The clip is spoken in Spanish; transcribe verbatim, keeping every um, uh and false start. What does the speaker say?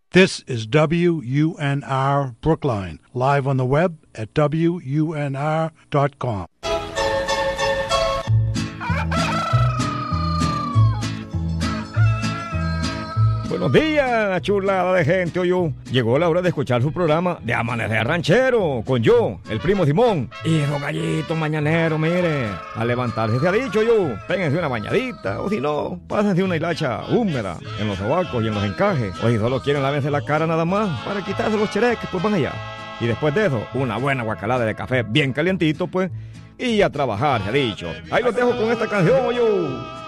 This is W U N R Brookline, live on the web at W U N R dot com. Buenos días, chulada de gente, oye. Llegó la hora de escuchar su programa de Amanecer Ranchero, con yo, el primo Simón, y los gallitos mañaneros, mire. A levantarse se ha dicho yo, péguense una bañadita, o si no, pásense una hilacha húmeda en los sobacos y en los encajes. O si solo quieren lavarse la cara nada más, para quitarse los chereques, pues van allá. Y después de eso, una buena guacalada de café bien calientito, pues, y a trabajar, se ha dicho. Ahí los dejo con esta canción, oye.